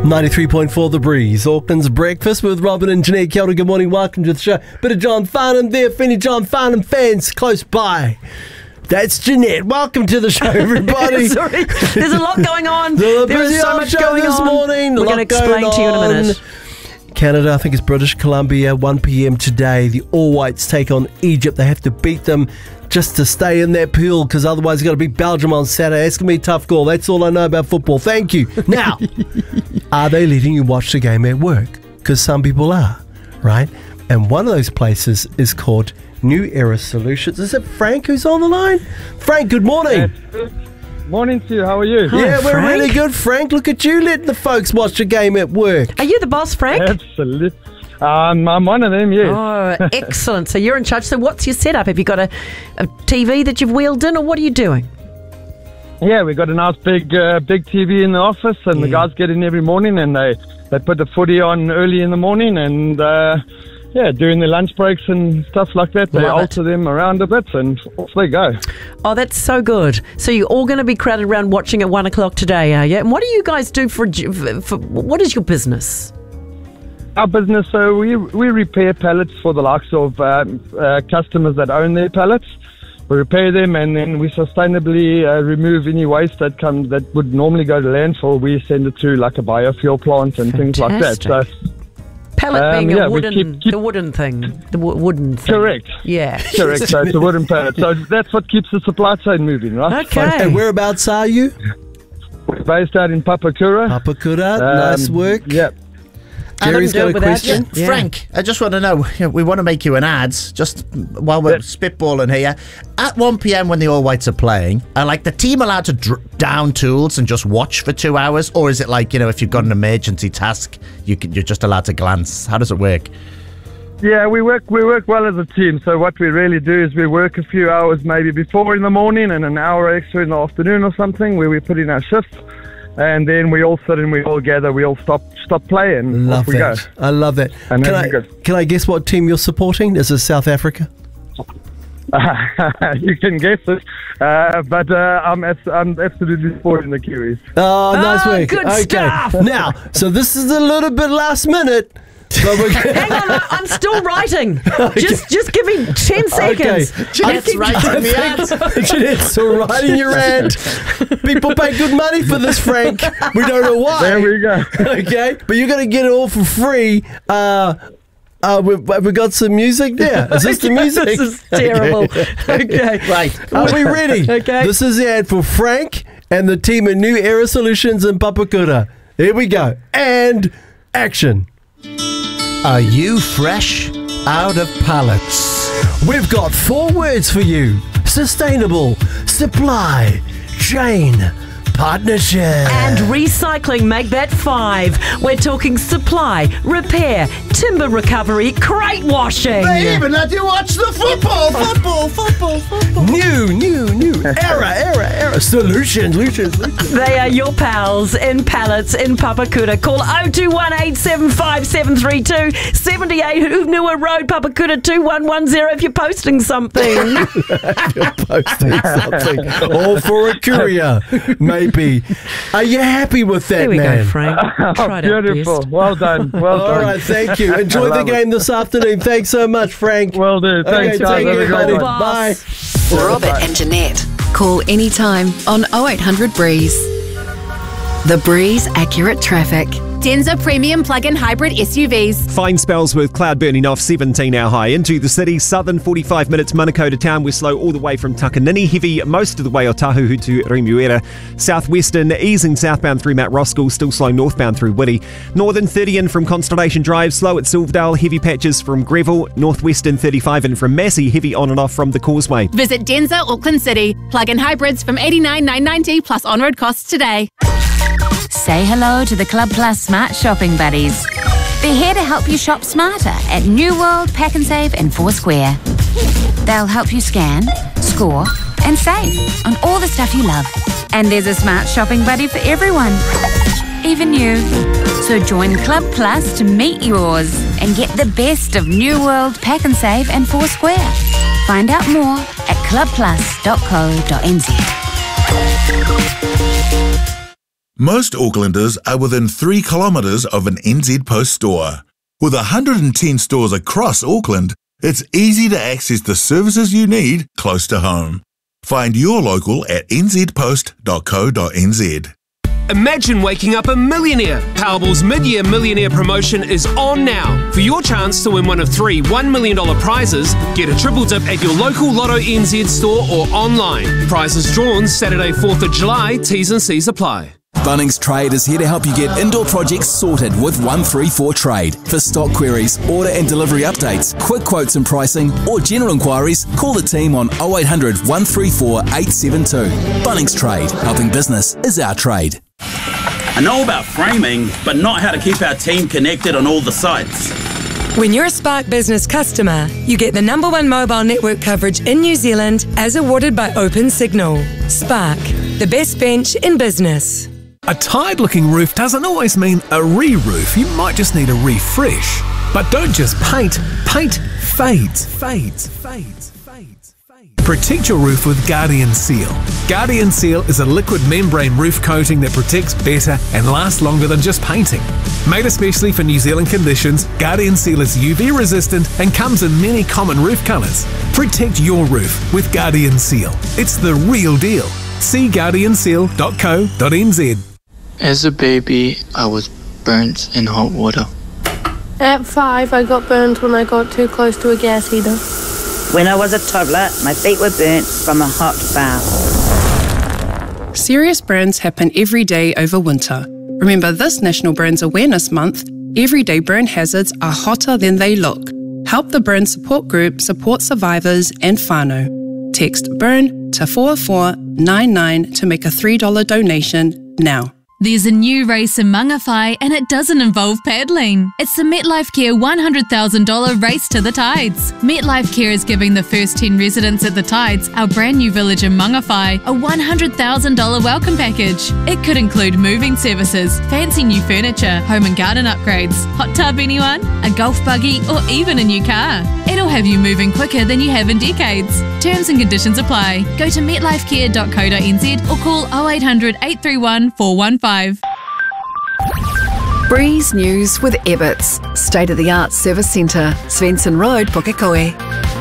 93.4 The Breeze, Auckland's breakfast with Robin and Jeanette. Kia ora, good morning, welcome to the show. Bit of John Farnham there for any John Farnham fans close by. That's Jeanette. Welcome to the show, everybody. Sorry, there's a lot going on. There's so much going this on. morning. We're going to explain to you in a minute. Canada, I think it's British Columbia, 1 p.m. today. The All Whites take on Egypt. They have to beat them just to stay in that pool, because otherwise you've got to beat Belgium on Saturday. It's going to be a tough call. That's all I know about football. Thank you. Now, are they letting you watch the game at work? Because some people are, right? And one of those places is called New Era Solutions. Is it Frank who's on the line? Frank, good morning. Morning to you. How are you? Yeah, we're Frank. really good, Frank. Look at you letting the folks watch the game at work. Are you the boss, Frank? Absolutely. I'm one of them, yes. Oh, excellent. So you're in charge. So what's your setup? Have you got a TV that you've wheeled in, or what are you doing? Yeah, we got a nice big TV in the office, and the guys get in every morning, and they put the footy on early in the morning, and during their lunch breaks and stuff like that, they alter them around a bit, and off they go. Oh, that's so good. So you're all going to be crowded around watching at 1 o'clock today, are you? And what do you guys do for what is your business? Our business, so we repair pallets for the likes of customers that own their pallets. We repair them, and then we sustainably remove any waste that would normally go to landfill. We send it to like a biofuel plant and things like that. So, pallet being a wooden, the wooden thing. The wooden thing. Correct. Yeah. Correct. So it's a wooden pallet. So that's what keeps the supply chain moving, right? Okay. And whereabouts are you? We're based out in Papakura. Papakura, nice work. Yep. Jerry's got a question. Yeah. Frank, I just want to know, we want to make you an ads, just while we're spitballing here. At 1 p.m. when the All Whites are playing, are like the team allowed to down tools and just watch for 2 hours? Or is it like, if you've got an emergency task, you're just allowed to glance? How does it work? Yeah, we work well as a team. So what we really do is we work a few hours maybe before in the morning and an hour extra in the afternoon or something, where we put in our shifts. And then we all sit and we all gather, we all stop playing. Love off we that. go. I love that. And Can I guess what team you're supporting? Is it South Africa? You can guess it, but I'm absolutely supporting the Kiwis. Oh, nice work. Good stuff. Now, so this is a little bit last minute. But Hang on, I'm still writing. Just give me 10 seconds. Jeanette's writing the ads. Jeanette's writing your ad. People pay good money for this, Frank. We don't know why. There we go. Okay, but you're going to get it all for free. We got some music there. Is this the music? This is terrible. Okay. Right. Are we ready? Okay. This is the ad for Frank and the team at New Era Solutions in Papakura. Here we go. And action. Are you fresh out of pallets? We've got 4 words for you. Sustainable, supply, chain, partnership. And recycling, make that 5. We're talking supply, repair, timber recovery, crate washing. They even let you watch the football. New. Era. Solutions. They are your pals in pallets in Papakura. Call 0218757732 78 Unua Road, Papakura 2110 if you're posting something. Or for a courier, maybe. Are you happy with that, There we man? go, Frank. Tried our Beautiful. best. Well done. Well All done. right, thank you. Enjoy the love game this afternoon. Thanks so much, Frank. Well done. Thanks, Okay, guys. take Have a care, great buddy. one. Bye. Robert and Jeanette. Call anytime on 0800 Breeze. The Breeze Accurate Traffic. Denza Premium Plug-in Hybrid SUVs. Fine spells with cloud burning off 17 hour high into the city. Southern 45 minutes Manukau to town. We're slow all the way from Takanini. Heavy most of the way Otahuhu to Remuera. Southwestern easing southbound through Mount Roskill. Still slow northbound through Whitty. Northern 30 in from Constellation Drive. Slow at Silverdale. Heavy patches from Greville. Northwestern 35 in from Massey. Heavy on and off from the Causeway. Visit Denza Auckland City. Plug-in hybrids from $89,990 plus on-road costs today. Say hello to the Club Plus Smart Shopping Buddies. They're here to help you shop smarter at New World, Pack and Save and Foursquare. They'll help you scan, score and save on all the stuff you love. And there's a smart shopping buddy for everyone, even you. So join Club Plus to meet yours and get the best of New World, Pack and Save and Foursquare. Find out more at clubplus.co.nz. Most Aucklanders are within 3 kilometres of an NZ Post store. With 110 stores across Auckland, it's easy to access the services you need close to home. Find your local at nzpost.co.nz. Imagine waking up a millionaire. Powerball's mid-year millionaire promotion is on now. For your chance to win one of 3 $1 million prizes, get a triple dip at your local Lotto NZ store or online. Prizes drawn Saturday 4th of July. T's and C's apply. Bunnings Trade is here to help you get indoor projects sorted with 134 Trade. For stock queries, order and delivery updates, quick quotes and pricing, or general inquiries, call the team on 0800 134 872. Bunnings Trade, helping business is our trade. I know about framing, but not how to keep our team connected on all the sites. When you're a Spark Business customer, you get the #1 mobile network coverage in New Zealand as awarded by OpenSignal. Spark, the best bench in business. A tired-looking roof doesn't always mean a re-roof. You might just need a refresh. But don't just paint. Paint fades. Protect your roof with Guardian Seal. Guardian Seal is a liquid membrane roof coating that protects better and lasts longer than just painting. Made especially for New Zealand conditions, Guardian Seal is UV resistant and comes in many common roof colours. Protect your roof with Guardian Seal. It's the real deal. See guardianseal.co.nz. As a baby, I was burnt in hot water. At 5, I got burned when I got too close to a gas heater. When I was a toddler, my feet were burnt from a hot bath. Serious burns happen every day over winter. Remember this National Burns Awareness Month, everyday burn hazards are hotter than they look. Help the Burn Support Group support survivors and whānau. Text BURN to 4499 to make a $3 donation now. There's a new race in Mangawhai and it doesn't involve paddling. It's the MetLife Care $100,000 Race to the Tides. MetLife Care is giving the first 10 residents at the Tides, our brand new village in Mangawhai, a $100,000 welcome package. It could include moving services, fancy new furniture, home and garden upgrades, hot tub anyone, a golf buggy or even a new car. It'll have you moving quicker than you have in decades. Terms and conditions apply. Go to metlifecare.co.nz or call 0800 831 415. Breeze News with Ebbets, state-of-the-art service centre, Svensson Road, Pukekohe.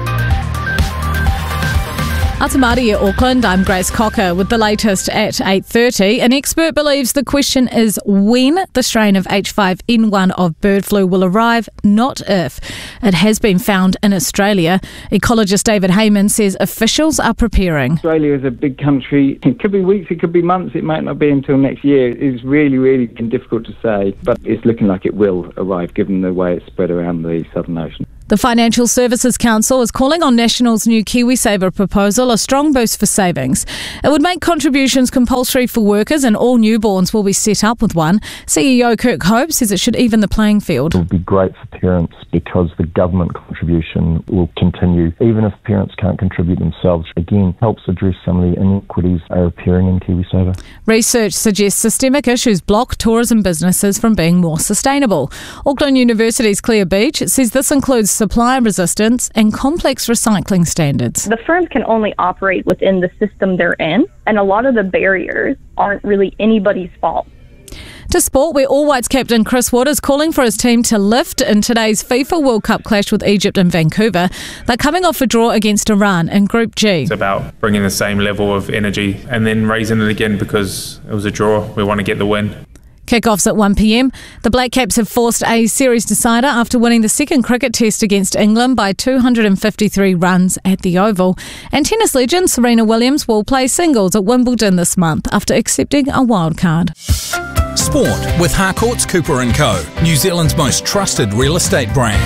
Atamari, Auckland, I'm Grace Cocker with the latest at 8:30. An expert believes the question is when the strain of H5N1 of bird flu will arrive, not if. It has been found in Australia. Ecologist David Heyman says officials are preparing. Australia is a big country. It could be weeks, it could be months, it might not be until next year. It's really been difficult to say, but it's looking like it will arrive given the way it's spread around the Southern Ocean. The Financial Services Council is calling on National's new KiwiSaver proposal a strong boost for savings. It would make contributions compulsory for workers and all newborns will be set up with one. CEO Kirk Hope says it should even the playing field. It would be great for parents because the government contribution will continue even if parents can't contribute themselves. Again, helps address some of the inequities that are appearing in KiwiSaver. Research suggests systemic issues block tourism businesses from being more sustainable. Auckland University's Claire Beach says this includes supply resistance and complex recycling standards. The firms can only operate within the system they're in, and a lot of the barriers aren't really anybody's fault. To sport, where All Whites captain Chris Wood is calling for his team to lift in today's FIFA World Cup clash with Egypt in Vancouver. They're coming off a draw against Iran in Group G. It's about bringing the same level of energy and then raising it again because it was a draw. We want to get the win. Kick-offs at 1 p.m. The Black Caps have forced a series decider after winning the second cricket test against England by 253 runs at the Oval. And tennis legend Serena Williams will play singles at Wimbledon this month after accepting a wild card. Sport with Harcourts Cooper & Co, New Zealand's most trusted real estate brand.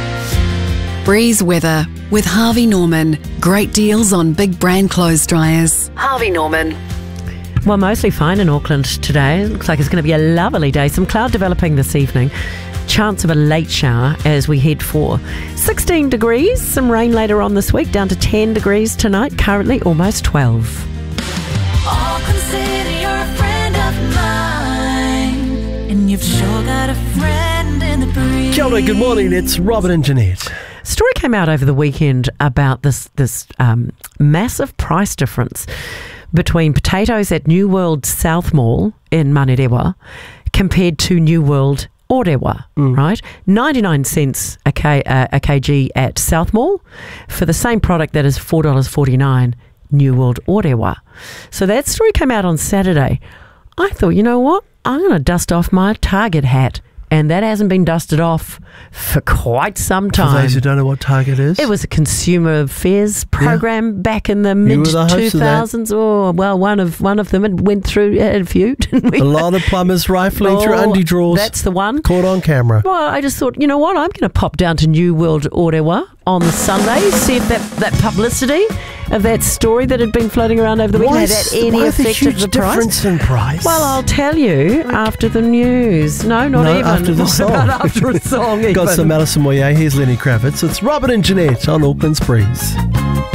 Breeze weather with Harvey Norman. Great deals on big brand clothes dryers. Harvey Norman. Well, mostly fine in Auckland today. It looks like it's going to be a lovely day. Some cloud developing this evening. Chance of a late shower as we head for 16 degrees. Some rain later on this week, down to 10 degrees tonight. Currently almost 12. I'll consider you're a friend of mine, and you've sure got a friend in the breeze. Kia ora, good morning. It's Robin and Jeanette. Story came out over the weekend about this massive price difference between potatoes at New World South Mall in Manurewa compared to New World Orewa, right? 99 cents a kg at South Mall for the same product that is $4.49 New World Orewa. So that story came out on Saturday. I thought, you know what? I'm going to dust off my Target hat. And that hasn't been dusted off for quite some time. For those who don't know what Target is. It was a consumer affairs program back in the mid-2000s. Oh, well, one of them had went through a few, didn't we? A lot of plumbers rifling through undie drawers. That's the one. Caught on camera. Well, I just thought, you know what? I'm going to pop down to New World Orewa on the Sunday, see if that publicity of that story that had been floating around over the weekend had any effect of the price. Difference in price? Well, I'll tell you after the news. No, not even. After the song. After a song, even. Got some Alison Moyet. Here's Lenny Kravitz. It's Robin and Jeanette on Auckland's Breeze.